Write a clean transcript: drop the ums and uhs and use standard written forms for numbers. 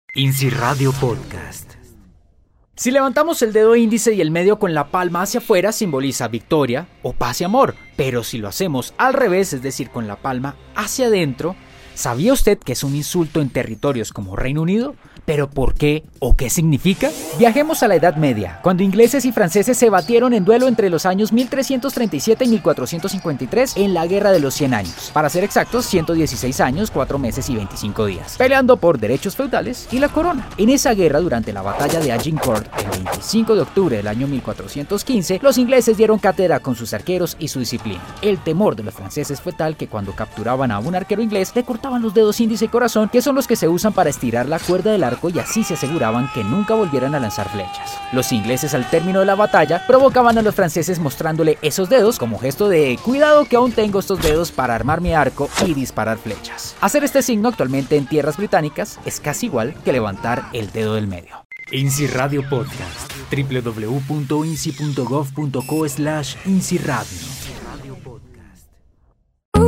INSI Radio Podcast. Si levantamos el dedo índice y el medio con la palma hacia afuera, simboliza victoria o paz y amor. Pero si lo hacemos al revés, es decir, con la palma hacia adentro, ¿sabía usted que es un insulto en territorios como Reino Unido? ¿Pero por qué o qué significa? Viajemos a la Edad Media, cuando ingleses y franceses se batieron en duelo entre los años 1337 y 1453 en la Guerra de los 100 Años. Para ser exactos, 116 años, 4 meses y 25 días, peleando por derechos feudales y la corona. En esa guerra, durante la batalla de Agincourt, el 25 de octubre del año 1415, los ingleses dieron cátedra con sus arqueros y su disciplina. El temor de los franceses fue tal que cuando capturaban a un arquero inglés, le cortaban los dedos índice y corazón, que son los que se usan para estirar la cuerda del arco, y así se aseguraban que nunca volvieran a lanzar flechas. Los ingleses, al término de la batalla, provocaban a los franceses mostrándole esos dedos como gesto de cuidado que aún tengo estos dedos para armar mi arco y disparar flechas. Hacer este signo actualmente en tierras británicas es casi igual que levantar el dedo del medio. INSI Radio Podcast. www.insi.gov.co/INSI Radio.